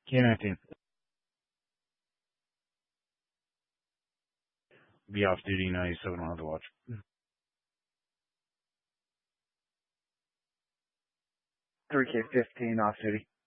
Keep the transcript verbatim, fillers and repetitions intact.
K nineteen. Be off duty now, so we don't have to watch. three K fifteen off duty.